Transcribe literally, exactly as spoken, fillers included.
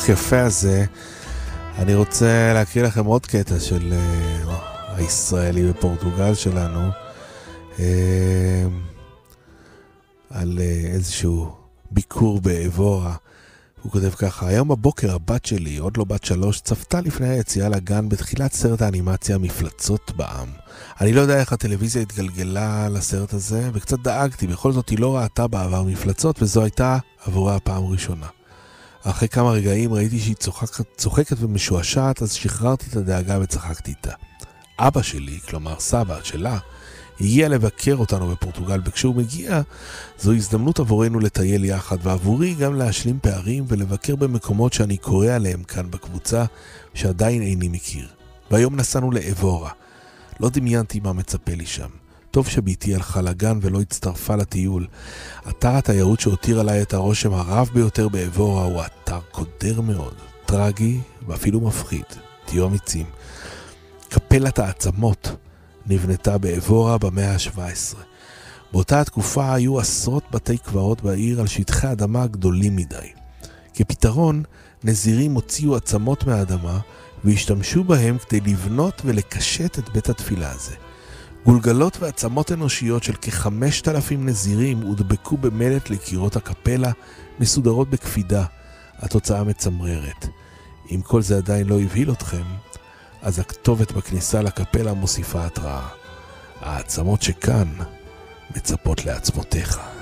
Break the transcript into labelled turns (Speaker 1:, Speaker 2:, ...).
Speaker 1: כך יפה הזה, אני רוצה להקריא לכם עוד קטע של uh, הישראלי בפורטוגל שלנו, uh, על uh, איזשהו ביקור באבורה. הוא כותב ככה: היום בבוקר הבת שלי, עוד לא בת שלוש, צפתה לפני היציאה לגן בתחילת סרט האנימציה מפלצות בעם. אני לא יודע איך הטלוויזיה התגלגלה לסרט הזה, וקצת דאגתי, בכל זאת היא לא ראתה בעבר מפלצות, וזו הייתה עבורה הפעם הראשונה. אחרי כמה רגעים ראיתי שהיא צוחקת, צוחקת ומשועשעת, אז שחררתי את הדאגה וצחקתי איתה. אבא שלי, כלומר סבא שלה, הגיע לבקר אותנו בפורטוגל, וכשהוא מגיע, זו הזדמנות עבורנו לטייל יחד, ועבורי גם להשלים פערים ולבקר במקומות שאני קורא עליהם כאן בקבוצה, שעדיין איני מכיר. והיום נסענו לאבורה. לא דמיינתי מה מצפה לי שם. טוב שביתי הלכה לגן ולא הצטרפה לטיול. אתר התיירות שהותיר עליי את הרושם הרב ביותר באבורה הוא אתר קודר מאוד, טרגי ואפילו מפחיד. תהיו אמיצים. קפלת העצמות נבנתה באבורה במאה ה-שבע עשרה. באותה התקופה היו עשרות בתי קברות בעיר על שטחי אדמה גדולים מדי. כפתרון, נזירים הוציאו עצמות מהאדמה והשתמשו בהם כדי לבנות ולקשט את בית התפילה הזה. גולגלות ועצמות אנושיות של כ-חמשת אלפים נזירים הודבקו במלט לקירות הקפלה, מסודרות בקפידה. התוצאה מצמררת. אם כל זה עדיין לא הבהיל אתכם, אז הכתובת בכניסה לקפלה מוסיפה התראה. העצמות שכאן מצפות לעצמותיך.